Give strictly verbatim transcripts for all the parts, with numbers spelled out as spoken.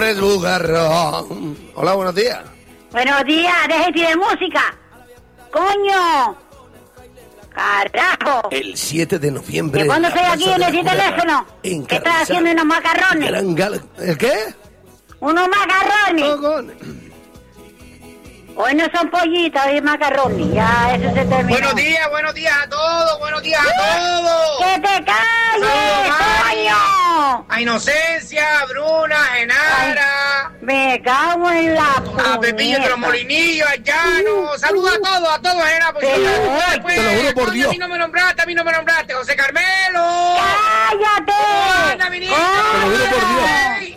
es bugarrón. Hola, buenos días. Buenos días, déjate de música. Coño. Carajo. El siete de noviembre. ¿De cuándo estoy aquí en ese teléfono? ¿Qué estás haciendo unos macarrones? Gran gal... ¿El qué? Unos macarrones. Cojones. Hoy no son pollitos, hoy es macarrones. Ya, eso se terminó. Buenos días, buenos días a todos, buenos días a todos. ¡Que te calles, coño! A Inocencia, a Bruna, a Genara. Ay, me cago en la puñeta. A Pepillo de los Molinillos, a Llano. Saludos a todos, a todos, Genara. Porque te, lo, te lo juro por Dios. A mí no me nombraste, a mí no me nombraste. José Carmelo. ¡Cállate! ¡Anda, mi niño! Te lo juro por Dios.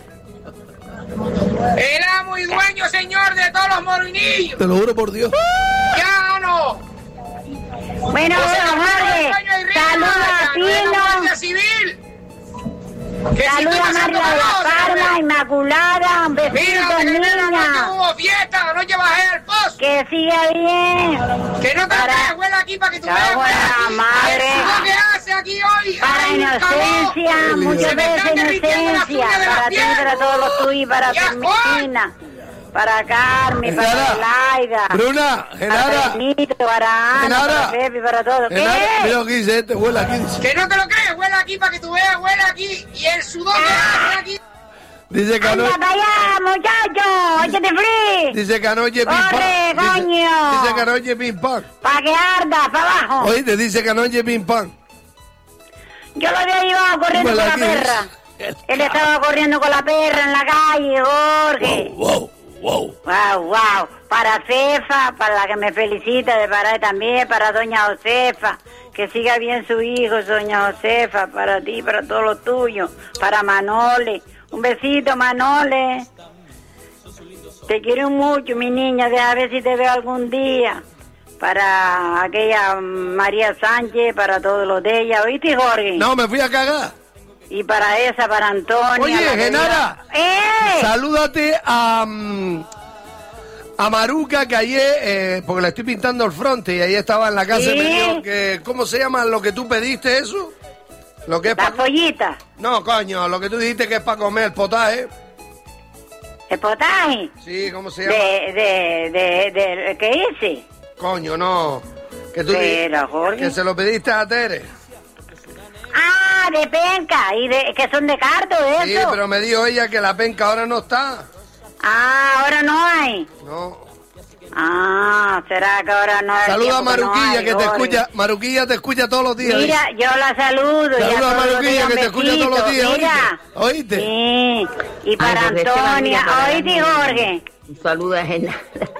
El amo y dueño, señor, de todos los molinillos. Te lo juro por Dios. ¡Ya no! Bueno, Jorge, saluda a Pino. Civil. Saluda a María de la Palma, Inmaculada, un besito, niña. No hubo fiesta, la noche bajé al pozo. Que siga bien. Que no te veas, huele aquí para que tú veas. Buena madre. ¿Qué hace aquí hoy? Para Inocencia, muchas veces Inocencia. Para ti, para todos los tuyos, para Fermina. Para Carmen, para Laida. Bruna, Genara. Para Benito, para Ana, para Pepe, para todos. ¿Qué? Mira lo que dice este, huele aquí. Que no te lo crees, huele aquí para que tú veas, huele aquí. Y el sudor que hace aquí. Dice que anoche... ¡Anda para allá, muchacho! ¡Échate free! Dice que anoche pim pam. ¡Corre, coño! Dice que anoche pim pam. ¡Para que arda, para abajo! Oíste, dice que anoche pim pam. Yo lo había llevado corriendo Huele con aquí. la perra. Él estaba corriendo con la perra en la calle, Jorge. Wow, wow. Wow. Wow, wow. Para Cefa, para la que me felicita de parar también, para doña Josefa, que siga bien su hijo, doña Josefa, para ti, para todos los tuyos, para Manole. Un besito, Manole. Te quiero mucho, mi niña, deja ver si te veo algún día. Para aquella María Sánchez, para todos los de ella. ¿Oíste, Jorge? No, me fui a cagar. Y para esa, para Antonia. Oye, Genara, ¡Eh! salúdate a, um, a Maruca, que ayer, eh, porque le estoy pintando el fronte, y ahí estaba en la casa. ¿Sí? Me dijo que, ¿cómo se llama lo que tú pediste eso? Lo que es La pa... pollita. No, coño, lo que tú dijiste que es para comer, el potaje. ¿El potaje? Sí, ¿cómo se llama? De, de, de, de, ¿qué hice? Coño, no. Que tú Pero, di- Jorge. que se lo pediste a Tere. Ah, de penca, y de, que son de cardo, eso. Sí, pero me dijo ella que la penca ahora no está. Ah, ahora no hay. No. Ah, será que ahora no hay. Saluda a Maruquilla, no hay, que te Jorge. escucha. Maruquilla te escucha todos los días. Mira, dice. yo la saludo. y Saluda a todos los Maruquilla, días que te un escucha todos los besito, días, mira. ¿oíste? ¿Oíste? Sí, y para Ay, pues, Esteban, Antonia. mira, para ¿Oíste, mí. Jorge? Un saludo a Genara.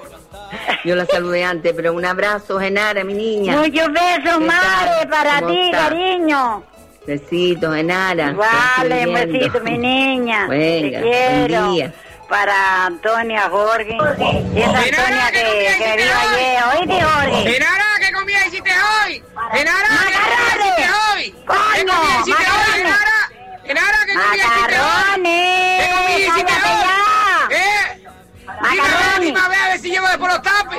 Yo la saludé antes, pero un abrazo, Genara, mi niña. Muchos besos, ¿Qué madre, tal? para ¿Cómo ti, está? cariño. Besitos, Genara. Vale, un Te estoy besito, viendo. mi niña. Venga, Te quiero. buen día. Para Antonia, Jorge. Y esa Antonia que, que vio ayer. ¿Oíste, Jorge? Genara, ¿qué comida hiciste hoy? Genara, ¿qué comida ¡Macarrones! hiciste hoy? ¿Qué ¡Coño! comida hiciste hoy, ¡Macarrones! Genara? Genara, ¿qué comida hiciste hoy? ¡Macarrones! ¿Qué comida hiciste ¡Cállate hoy? ya! ¿Eh? Dime a ver, ¡Macarrones! dime a ver, a ver si llevo después los tapes.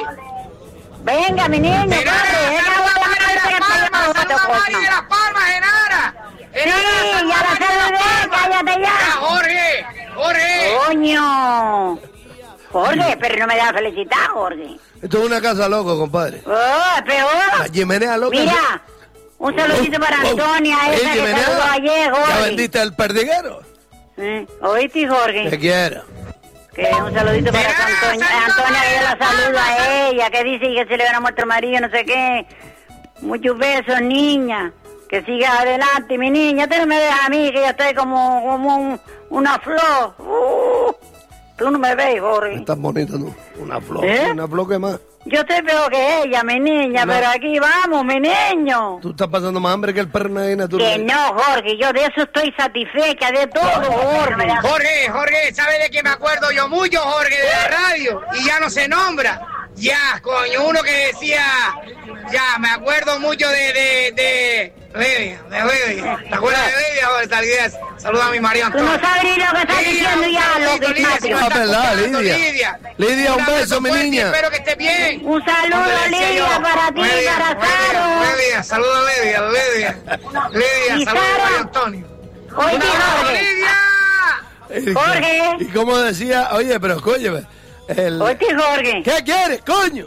Venga, mi niño, corre. Genara, Venga, saluda a voy a Mari de llamarte las que te Palmas, llamo saluda a otra Mari de cosa. las Palmas, Genara. Genara, Sí, saluda ya a la Mari de las saludé, Palmas. cállate ya. Ya, Jorge, Jorge. ¡Coño! Jorge, pero no me da felicitar, Jorge. Esto es una casa loco, compadre. ¡Oh, es peor! La chimenea loca. Mira, un saludito para Oh, oh. Antonia, Oye, esa que chimenea, saludó ayer, ¿Ya Jorge. vendiste el perdiguero? ¿Eh? ¿Oíste, Jorge? Te quiero. Que un saludito para Mira, Antonia, saluda Antonia, que yo la a saludo Palma, a ella, que dice que se le van a muerto el marido, no sé qué. Muchos besos, niña. Que siga adelante, mi niña. Tú no me ves a mí, que yo estoy como, como un, una flor. Uh, tú no me ves, Jorge. Estás bonita, ¿no? Una flor. ¿Eh? Una flor que más. Yo estoy peor que ella, mi niña, No. pero aquí vamos, mi niño. Tú estás pasando más hambre que el perro de tú. Que no, Jorge, yo de eso estoy satisfecha, de todo, Jorge. Jorge, Jorge, ¿sabe de qué me acuerdo yo mucho, Jorge, de la radio? Y ya no se nombra. Ya, coño, uno que decía, ya, me acuerdo mucho de, de, de, Lidia, de Lidia. ¿Te acuerdas de Lidia, Jorge? Talgués? Saluda a mi María Tú no Antonia. sabes ni lo que estás diciendo ya, lo que Lidia, si me Ah, estás verdad, escuchando, Lidia. Lidia, un beso, abrazo mi fuerte, niña. Espero que estés bien. Un saludo, Como te decía Lidia, yo, para ti, Lidia, para Lidia, Saro. Lidia, saluda a Lidia, Lidia. Y Lidia, saluda a Sara. María Antonia. Oye, ¡Un abrazo, Jorge. Lidia! Jorge. Y como decía, oye, pero coño, el... Oye, Jorge. ¿Qué quieres, coño?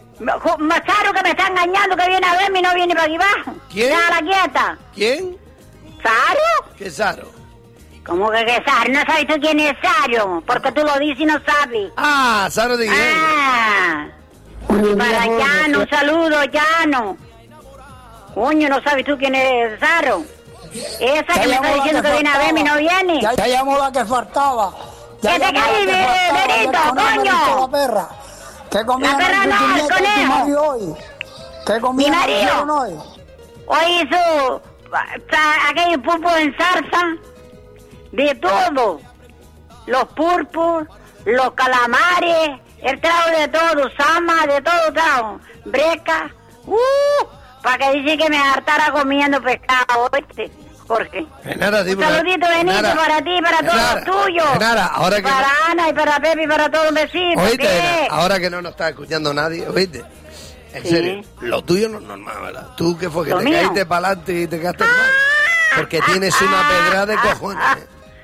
Saro que me está engañando, que viene a verme y no viene para aquí abajo. ¿Quién? Déjala quieta. ¿Quién? ¿Saro? ¿Qué Saro? ¿Cómo que qué Saro? ¿No sabes tú quién es Saro? Porque tú lo dices y no sabes. Ah, Saro de Guillermo. Ah. Y para Llano, un saludo, Llano. Coño, ¿no sabes tú quién es Saro? Esa que me está diciendo que viene a verme y no viene. Ya, ya llamó la que faltaba. Ya ¡Que te calles, Benito, coño! La perra. ¿Qué comía la perra no, el conejo. Hoy? ¿Qué comía mi marido hoy? Hoy hizo aquellos pulpos en salsa, de todo. Los pulpos, los calamares, el trago de todo, sama, de todo trago. Breca, uh, para que dice que me hartara comiendo pescado, ¿oíste? Jorge. Genara, un saludito, Benito, Genara, para ti, para Genara, todos los tuyos. Genara, ahora que para no... Ana y para Pepe y para todos, un besito. Oíste, Genara, ahora que no nos está escuchando nadie, oíste. En sí. serio, lo tuyo no es normal, ¿verdad? Tú que fue que ¿Lo te mío? caíste para adelante y te quedaste mal. Porque tienes una pedrada de cojones. ¿eh?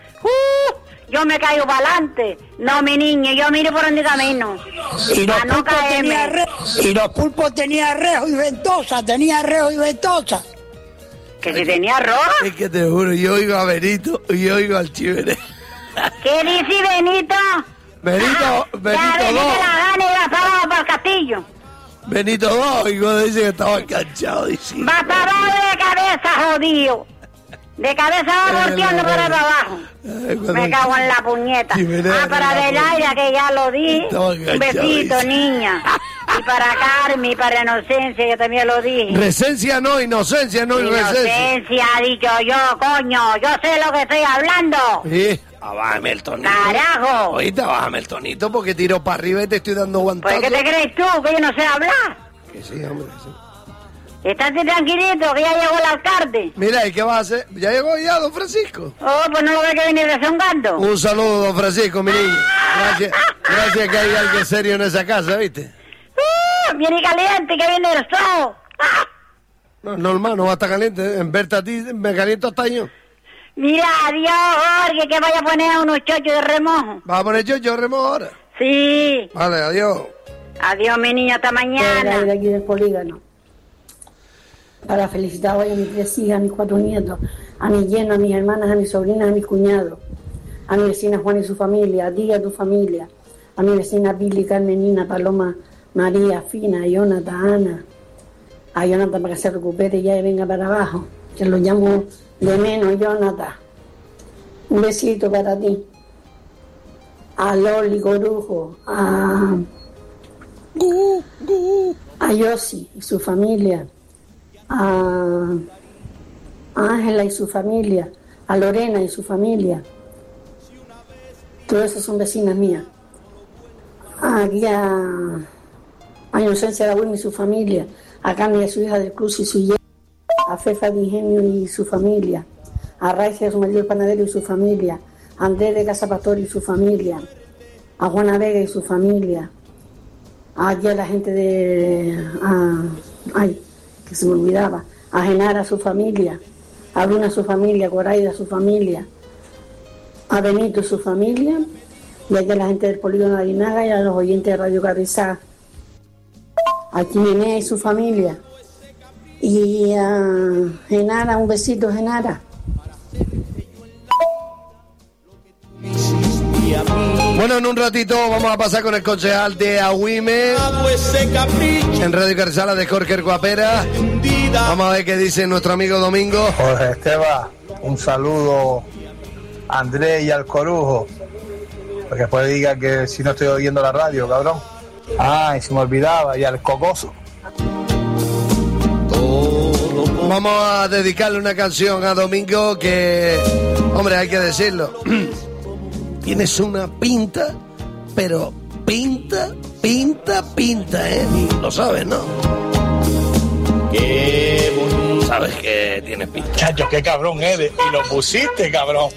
Uh, yo me caigo para adelante. No, mi niño, yo miro por donde camino. Y los, no tenía re... y los pulpos tenían rejo y ventosa, tenía rejo y ventosa. ¿Que si tenía roja? Es que te juro, yo oigo a Benito y yo oigo al Chivere. ¿Qué dice Benito? Benito, ah, Benito ya, dos. Ya la gana y va para abajo para el castillo. Benito dos, y cuando dice que estaba enganchado, dice... Va para abajo de cabeza, jodido. De cabeza va volteando para abajo. Ay, me cago en la puñeta. Ah, para Adelaida, que ya lo di. Un besito, niña. Y para Carmen, y para Inocencia, que también lo dije. Recencia no, inocencia no, inocencia. Inocencia, ha dicho yo, coño. Yo sé lo que estoy hablando. Sí. Ah, bájame el tonito. Carajo. Oíste, bájame el tonito porque tiro para arriba y te estoy dando guantazos. ¿Pues qué te crees tú? Que yo no sé hablar. Que sí, hombre, que sí. Estate tranquilito, que ya llegó el alcalde. Mira, ¿y qué vas a hacer? ¿Ya llegó ya, don Francisco? Oh, pues no lo ve que viene rezongando. Un saludo, don Francisco, mi niño. Gracias, gracias que hay alguien serio en esa casa, ¿viste? Uh, viene caliente, que viene el sol. No, normal, no va a estar caliente. En verte a ti, me caliento hasta yo. Mira, adiós, Jorge, que vaya a poner unos chochos de remojo. ¿Vas a poner chochos de remojo ahora? Sí. Vale, adiós. Adiós, mi niño, hasta mañana. De aquí del polígono. Para felicitar hoy a mis tres hijas, a mis cuatro nietos, a mis yernos, a mis hermanas, a mis sobrinas, a mis cuñados, a mi vecina Juan y su familia, a ti y a tu familia, a mi vecina Pili, Carmen, Nina, Paloma, María, Fina, Jonathan, Ana, a Jonathan para que se recupere y ya venga para abajo, que lo llamo de menos, Jonathan. Un besito para ti. A Loli Corujo, a, a Yossi y su familia, a Ángela y su familia, a Lorena y su familia. Todas esas son vecinas mías. Aquí a, a Inocencia Lagüín y su familia, a Carmen y su hija del Cruz y su hija, a Fefa de Ingenio y su familia, a Raiza, su marido el panadero y su familia, a Andrés de Casa Pastor y su familia, a Juana Vega y su familia, aquí a la gente de... A, ay, que se me olvidaba, a Genara, su familia, a Bruna, su familia, a Coraida, su familia, a Benito, su familia, y aquí a la gente del polígono de Aguinaga y a los oyentes de Radio Carrizá, a Quimenea y su familia, y a Genara, un besito, Genara. Bueno, en un ratito vamos a pasar con el concejal de Agüime en Radio Carrizala de Jorge Guapera. Vamos a ver qué dice nuestro amigo Domingo. Jorge Esteban, un saludo a Andrés y al Corujo, porque después diga que si no estoy oyendo la radio, cabrón. Ah, y se me olvidaba, y al Cocoso. Vamos a dedicarle una canción a Domingo que, hombre, hay que decirlo. Tienes una pinta, pero pinta, pinta, pinta, ¿eh? Lo sabes, ¿no? Qué bonito. Sabes que tienes pinta. Chacho, qué cabrón eres. Y lo pusiste, cabrón.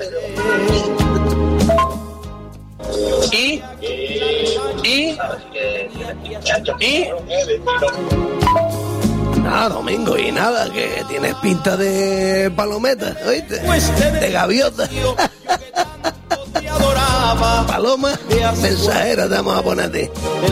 Y, y, Chacho, y, Nada, Domingo, y nada, que tienes pinta de palometa, ¿oíste? De gaviota. Paloma mensajera te vamos a ponerte.